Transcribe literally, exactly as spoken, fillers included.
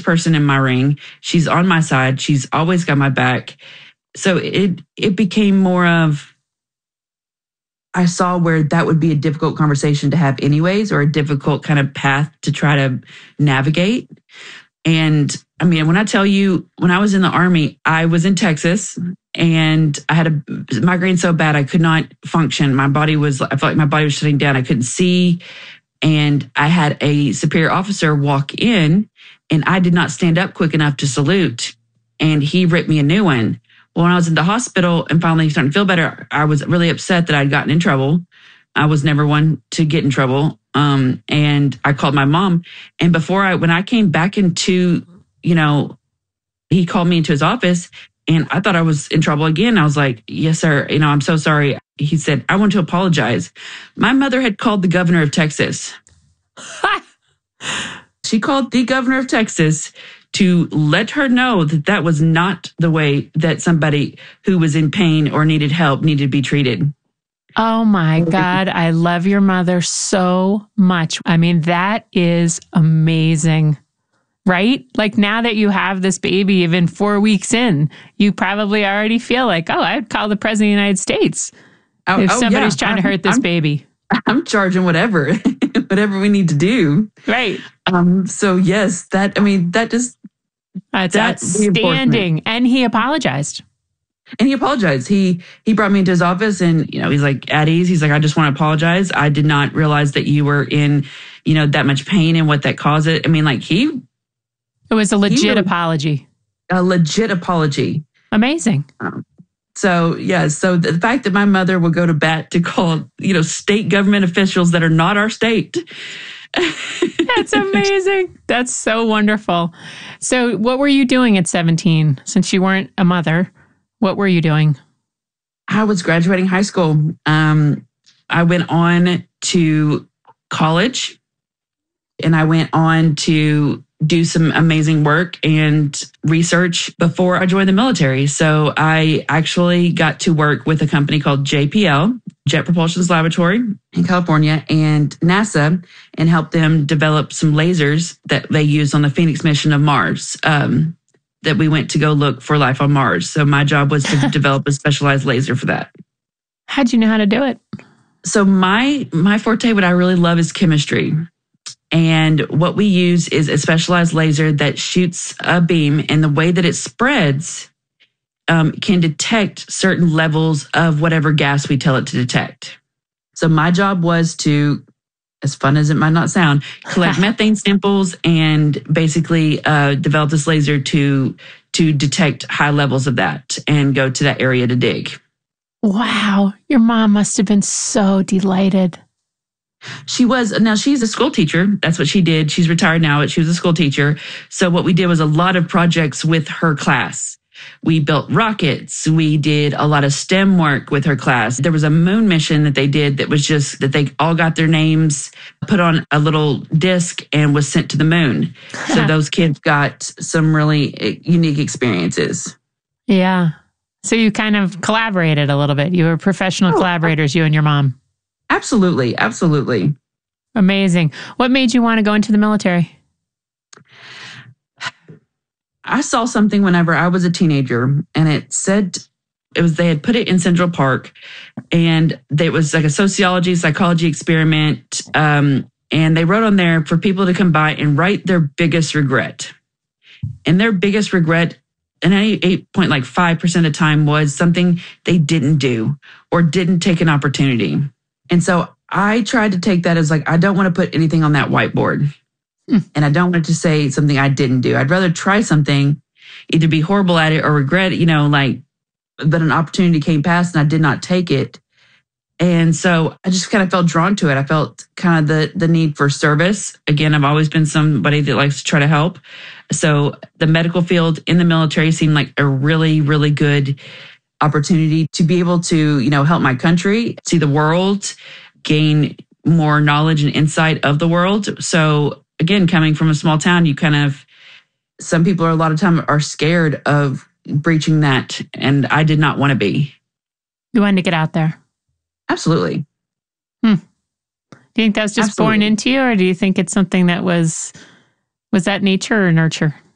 person in my ring. She's on my side. She's always got my back. So it it became more of, I saw where that would be a difficult conversation to have anyways, or a difficult kind of path to try to navigate. And I mean, when I tell you, when I was in the Army, I was in Texas and I had a migraine so bad I could not function. My body was, I felt like my body was shutting down. I couldn't see. And I had a superior officer walk in and I did not stand up quick enough to salute. And he ripped me a new one. Well, when I was in the hospital and finally starting to feel better, I was really upset that I'd gotten in trouble. I was never one to get in trouble. Um, and I called my mom. And before I, when I came back into, you know, he called me into his office and I thought I was in trouble again. I was like, yes, sir. You know, I'm so sorry. He said, I want to apologize. My mother had called the governor of Texas. She called the governor of Texas to let her know that that was not the way that somebody who was in pain or needed help needed to be treated. Oh my God, I love your mother so much. I mean, that is amazing, right? Like now that you have this baby, even four weeks in, you probably already feel like, oh, I'd call the president of the United States oh, if oh, somebody's yeah. trying to hurt this I'm, baby. I'm charging whatever, whatever we need to do. Right. Um. So yes, that, I mean, that just, That's that outstanding. And he apologized. And he apologized. He he brought me into his office and, you know, he's like, at ease. He's like, I just want to apologize. I did not realize that you were in, you know, that much pain and what that caused it. I mean, like he... It was a legit really, apology. A legit apology. Amazing. Um, so, yeah. So the fact that my mother would go to bat to call, you know, state government officials that are not our state... That's amazing. That's so wonderful. So what were you doing at seventeen? Since you weren't a mother, what were you doing? I was graduating high school. Um, I went on to college and I went on to do some amazing work and research before I joined the military. So I actually got to work with a company called J P L, Jet Propulsion Laboratory in California, and NASA, and help them develop some lasers that they used on the Phoenix mission of Mars, um, that we went to go look for life on Mars. So my job was to develop a specialized laser for that. How'd you know how to do it? So my my forte, what I really love is chemistry. And what we use is a specialized laser that shoots a beam, and the way that it spreads um, can detect certain levels of whatever gas we tell it to detect. So my job was to, as fun as it might not sound, collect methane samples and basically uh, develop this laser to to detect high levels of that and go to that area to dig. Wow, your mom must have been so delighted. She was, now she's a school teacher. That's what she did. She's retired now, but she was a school teacher. So what we did was a lot of projects with her class. We built rockets. We did a lot of STEM work with her class. There was a moon mission that they did that was just that they all got their names put on a little disc and was sent to the moon. So those kids got some really unique experiences. Yeah. So you kind of collaborated a little bit. You were professional oh, collaborators, you and your mom. Absolutely. Absolutely. Amazing. What made you want to go into the military? I saw something whenever I was a teenager, and it said it was, they had put it in Central Park, and it was like a sociology, psychology experiment. Um, and they wrote on there for people to come by and write their biggest regret. And their biggest regret, and eight point like five percent of the time, was something they didn't do or didn't take an opportunity. And so I tried to take that as like, I don't want to put anything on that whiteboard. Hmm. And I don't want to say something I didn't do. I'd rather try something, either be horrible at it or regret it, you know, like, but an opportunity came past and I did not take it. And so I just kind of felt drawn to it. I felt kind of the the need for service. Again, I've always been somebody that likes to try to help. So the medical field in the military seemed like a really, really good opportunity to be able to, you know, help my country, see the world, gain more knowledge and insight of the world. So again, coming from a small town, you kind of, some people are a lot of time are scared of breaching that. And I did not want to be. You wanted to get out there. Absolutely. Hmm. Do you think that was just Absolutely. born into you, or do you think it's something that was, was that nature or nurture?